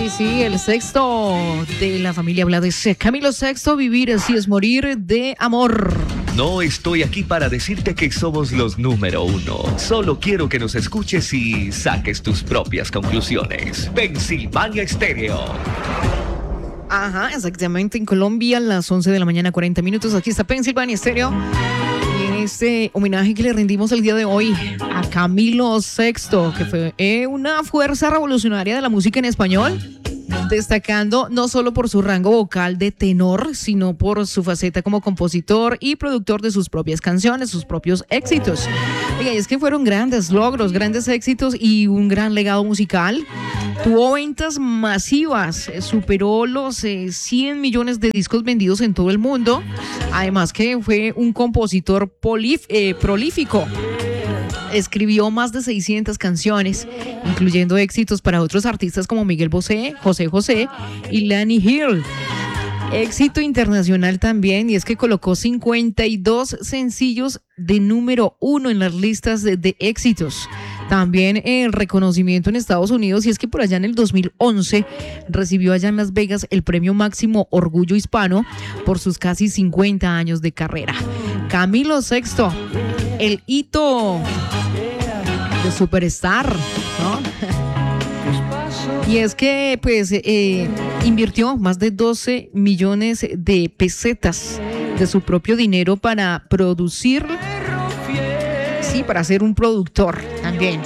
Sí, el sexto de la familia Blades. Camilo Sexto, Vivir así es morir de amor. No estoy aquí para decirte que somos los número uno. Solo quiero que nos escuches y saques tus propias conclusiones. Pensilvania Estéreo. Ajá, exactamente. En Colombia, a las 11 de la mañana, 40 minutos. Aquí está Pensilvania Estéreo. Y en este homenaje que le rendimos el día de hoy a Camilo Sexto, que fue una fuerza revolucionaria de la música en español, destacando no solo por su rango vocal de tenor, sino por su faceta como compositor y productor de sus propias canciones, sus propios éxitos. Y es que fueron grandes logros, grandes éxitos y un gran legado musical. Tuvo ventas masivas, superó los 100 millones de discos vendidos en todo el mundo. Además que fue un compositor prolífico. Escribió más de 600 canciones, incluyendo éxitos para otros artistas como Miguel Bosé, José José y Lauryn Hill. Éxito internacional también, y es que colocó 52 sencillos de número 1 en las listas de éxitos. También el reconocimiento en Estados Unidos, y es que por allá en el 2011 recibió allá en Las Vegas el premio máximo Orgullo Hispano por sus casi 50 años de carrera. Camilo Sexto, el hito de superstar, ¿no? Y es que pues invirtió más de 12 millones de pesetas de su propio dinero para producir, sí, para ser un productor también.